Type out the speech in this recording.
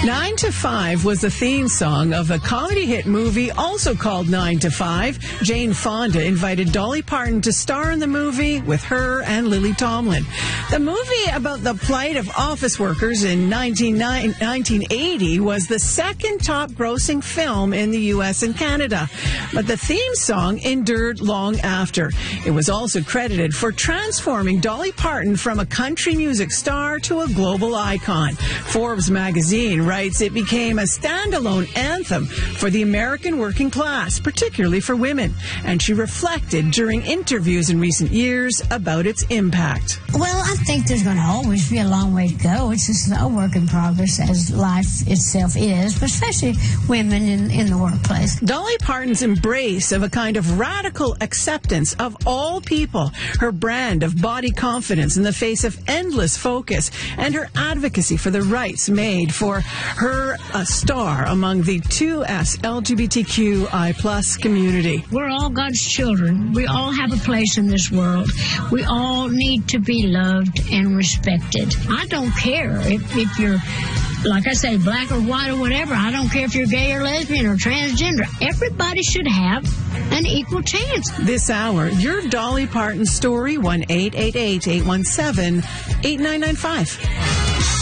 9 to 5 was the theme song of a comedy hit movie also called 9 to 5. Jane Fonda invited Dolly Parton to star in the movie with her and Lily Tomlin. The movie about the plight of office workers in 1980 was the second top grossing film in the U.S. and Canada, but the theme song endured long after. It was also credited for transforming Dolly Parton from a country music star to a global icon. Forbes magazine writes it became a standalone anthem for the American working class, particularly for women, and she reflected during interviews in recent years about its impact. Well, I think there's going to always be a long way to go. It's just a work in progress, as life itself is, but especially women in the workplace. Dolly Parton's embrace of a kind of radical acceptance of all people, her brand of body confidence in the face of endless focus, and her advocacy for the rights made for her a star among the 2S LGBTQI+ community. We're all God's children. We all have a place in this world. We all need to be loved and respected. I don't care if you're, like I say, black or white or whatever. I don't care if you're gay or lesbian or transgender. Everybody should have an equal chance. This hour, your Dolly Parton story, 1-888-817-8995.